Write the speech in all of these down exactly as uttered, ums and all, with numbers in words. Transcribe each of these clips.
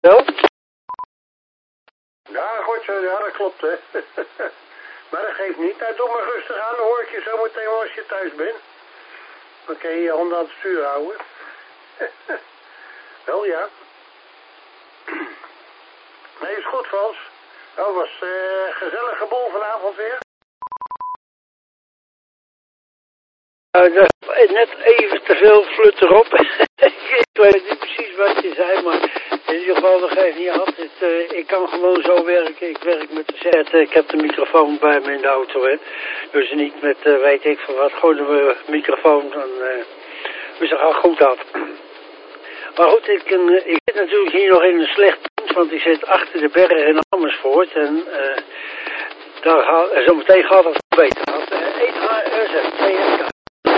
Wel? Ja, goed zo, ja, dat klopt, hè. Maar dat geeft niet. Nou, doe maar rustig aan, dan hoor ik je zo meteen wel als je thuis bent. Dan kun je je handen aan het stuur houden. Wel, ja. Nee, is goed, Frans. Dat was een uh, gezellige boel vanavond weer. Uh, net even te veel flut erop. Ik weet niet precies wat je zei, maar in ieder geval dat geeft niet af. Het, uh, ik kan gewoon zo werken. Ik werk met de set. Ik heb de microfoon bij me in de auto, hè. Dus niet met, uh, weet ik van wat, gewoon de microfoon. Dan, uh, dus dat gaat goed af. Maar goed, ik, uh, ik zit natuurlijk hier nog in een slecht punt, want ik zit achter de berg in Amersfoort. En uh, daar gaat, zometeen gaat het beter. één H R Z, twee F K.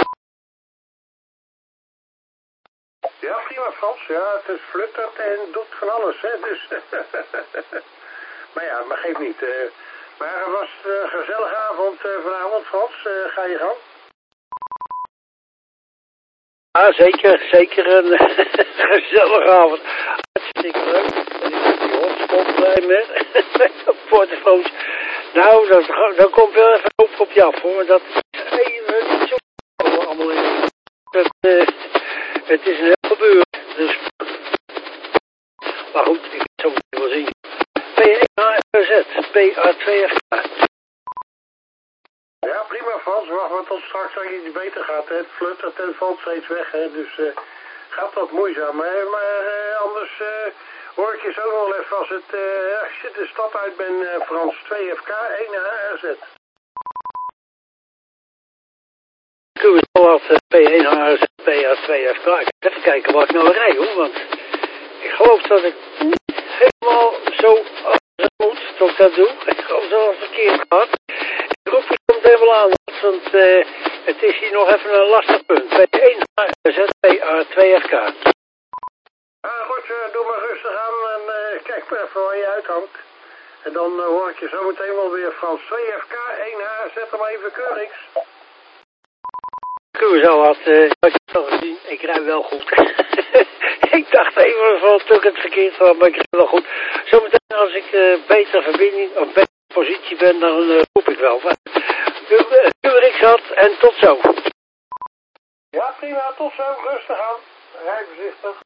Ja, prima Frans. Ja, het is fluttert en doet van alles, hè. Dus maar ja, maar geeft niet. Uh, maar het was een gezellige avond uh, vanavond, Frans. Uh, ga je gang. Ja, zeker. Zeker een gezellige avond. Hartstikke leuk. En ik heb die hotspot bij me. Met portofoons. Nou, dat, dat komt wel even op op je af, hoor. Dat is even niet zo allemaal in. Dat, uh, het is een heel gebeuren. Dus. Maar goed, ik zal het wel zien. P één H R Z, P A twee F K. Ja, prima Frans. Wacht maar tot straks als het iets beter gaat. Hè. Het fluttert en valt steeds weg. Hè. Dus uh, gaat wat moeizaam. Hè. Maar uh, anders uh, hoor ik je zo nog wel even als, het, uh, als je de stad uit bent, uh, Frans. twee F K, één H R Z. Kunnen we zo wat uh, P één H R Z, P A twee F K. Even kijken wat ik nou rij, hoor. Want ik geloof dat ik niet helemaal zo als het moet dat ik dat doe. Ik geloof dat het verkeerd gaat. Ik roep je komt even aan, want uh, het is hier nog even een lastig punt. P één H R Z, P A twee F K. Ah, goed, uh, doe maar rustig aan en uh, kijk maar even waar je uithangt. En dan uh, hoor ik je zo meteen wel weer Frans. twee F K, één H, zet hem even keurings. Kunnen we zo wat, uh, wat je al gezien, ik rij wel goed. Ik dacht even van toen ik het verkeerd had, maar ik rij wel goed. Zometeen als ik uh, beter verbinding, of beter positie ben, dan uh, roep ik wel. Keurings had en tot zo. Ja, prima, tot zo, rustig aan. Rij voorzichtig.